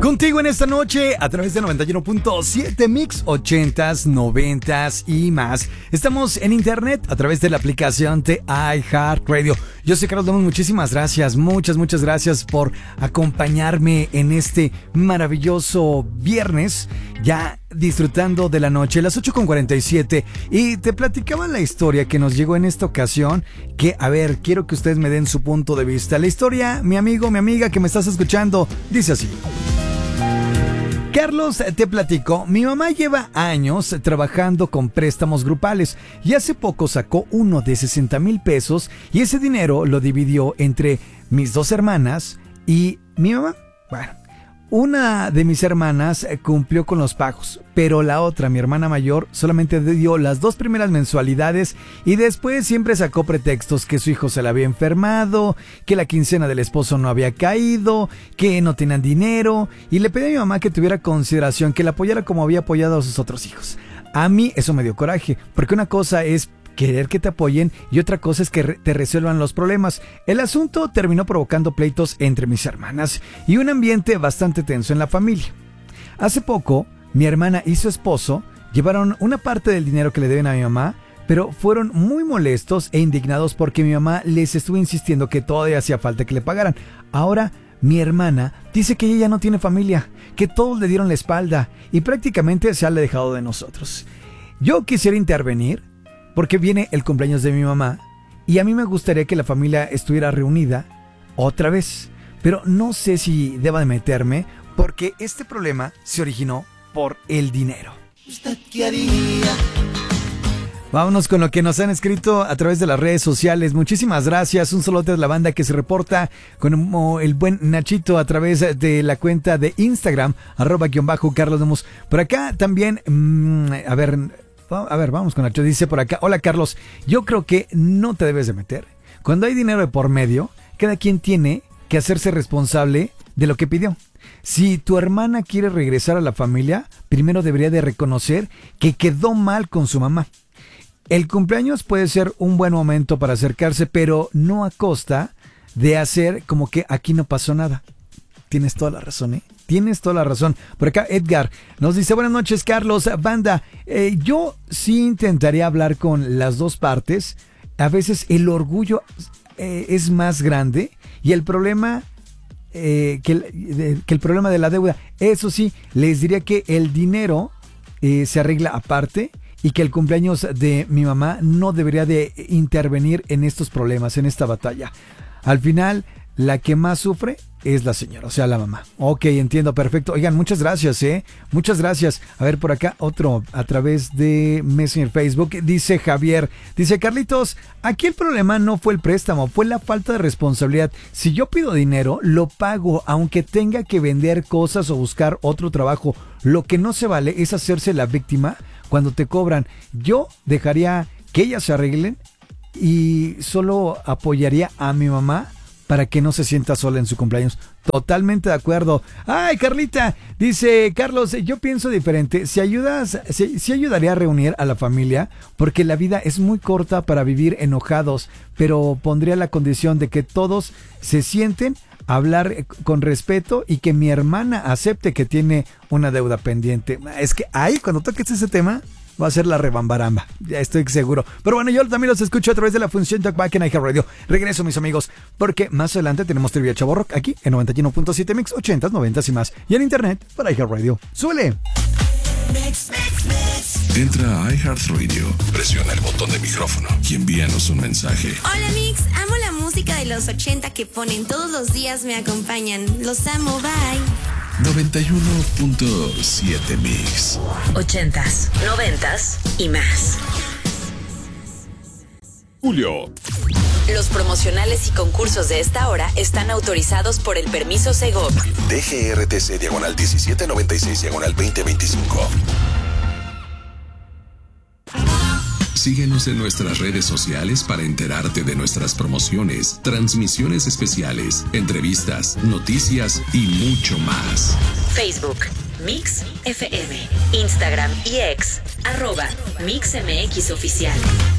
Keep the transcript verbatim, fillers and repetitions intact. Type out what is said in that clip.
Contigo en esta noche a través de noventa y uno punto siete Mix ochentas, noventas y más. Estamos en internet a través de la aplicación de iHeartRadio. Yo soy Carlos Lemus, muchísimas gracias, muchas, muchas gracias por acompañarme en este maravilloso viernes, ya disfrutando de la noche, las ocho con cuarenta y siete. Y te platicaba la historia que nos llegó en esta ocasión, que, a ver, quiero que ustedes me den su punto de vista. La historia, mi amigo, mi amiga que me estás escuchando, dice así. Carlos, te platico, mi mamá lleva años trabajando con préstamos grupales y hace poco sacó uno de sesenta mil pesos y ese dinero lo dividió entre mis dos hermanas y mi mamá. Bueno, una de mis hermanas cumplió con los pagos, pero la otra, mi hermana mayor, solamente dio las dos primeras mensualidades y después siempre sacó pretextos que su hijo se le había enfermado, que la quincena del esposo no había caído, que no tenían dinero, y le pedí a mi mamá que tuviera consideración, que la apoyara como había apoyado a sus otros hijos. A mí eso me dio coraje, porque una cosa es querer que te apoyen y otra cosa es que re- te resuelvan los problemas. El asunto terminó provocando pleitos entre mis hermanas y un ambiente bastante tenso en la familia. Hace poco, mi hermana y su esposo llevaron una parte del dinero que le deben a mi mamá, pero fueron muy molestos e indignados porque mi mamá les estuvo insistiendo que todavía hacía falta que le pagaran. Ahora, mi hermana dice que ella ya no tiene familia, que todos le dieron la espalda y prácticamente se ha alejado de nosotros. Yo quisiera intervenir porque viene el cumpleaños de mi mamá y a mí me gustaría que la familia estuviera reunida otra vez. Pero no sé si deba de meterme porque este problema se originó por el dinero. ¿Usted qué haría? Vámonos con lo que nos han escrito a través de las redes sociales. Muchísimas gracias. Un saludo a la banda que se reporta como el buen Nachito a través de la cuenta de Instagram, arroba guión bajo Carlos Lemus. Por acá también, mmm, a ver... A ver, vamos con Nacho. Dice por acá, hola Carlos, yo creo que no te debes de meter. Cuando hay dinero de por medio, cada quien tiene que hacerse responsable de lo que pidió. Si tu hermana quiere regresar a la familia, primero debería de reconocer que quedó mal con su mamá. El cumpleaños puede ser un buen momento para acercarse, pero no a costa de hacer como que aquí no pasó nada. Tienes toda la razón, ¿eh? Tienes toda la razón. Por acá Edgar nos dice, buenas noches Carlos, banda, eh, yo sí intentaría hablar con las dos partes. A veces el orgullo eh, es más grande y el problema eh, que, el, de, que el problema de la deuda. Eso sí, les diría que el dinero eh, se arregla aparte y que el cumpleaños de mi mamá no debería de intervenir en estos problemas, en esta batalla. Al final, la que más sufre es la señora, o sea, la mamá. Ok, entiendo, perfecto. Oigan, muchas gracias, ¿eh? Muchas gracias. A ver, por acá otro a través de Messenger Facebook. Dice Javier, dice Carlitos, aquí el problema no fue el préstamo, fue la falta de responsabilidad. Si yo pido dinero, lo pago, aunque tenga que vender cosas o buscar otro trabajo. Lo que no se vale es hacerse la víctima cuando te cobran. Yo dejaría que ellas se arreglen y solo apoyaría a mi mamá para que no se sienta sola en su cumpleaños. Totalmente de acuerdo. Ay, Carlita, dice Carlos, yo pienso diferente. Si ayudas, si, si ayudaría a reunir a la familia, porque la vida es muy corta para vivir enojados, pero pondría la condición de que todos se sienten a hablar con respeto y que mi hermana acepte que tiene una deuda pendiente. Es que ahí, cuando toques ese tema, va a ser la rebambaramba, ya estoy seguro. Pero bueno, yo también los escucho a través de la función Talkback en iHeartRadio. Regreso, mis amigos, porque más adelante tenemos Trivia Chavo Rock aquí en noventa y uno punto siete Mix ochentas, noventas y más. Y en internet para iHeartRadio. ¡Súbele! Mix, mix, mix. Entra a iHeartRadio, presiona el botón de micrófono y envíanos un mensaje. Hola Mix, amo la música de los ochenta que ponen todos los días, me acompañan. Los amo, bye. noventa y uno punto siete Mix. Ochentas, noventas y más. Julio. Los promocionales y concursos de esta hora están autorizados por el permiso Segov. D G R T C diagonal diecisiete noventa y seis diagonal veinte veinticinco. Síguenos en nuestras redes sociales para enterarte de nuestras promociones, transmisiones especiales, entrevistas, noticias y mucho más. Facebook, Mix F M, Instagram y X, arroba Mix M X Oficial.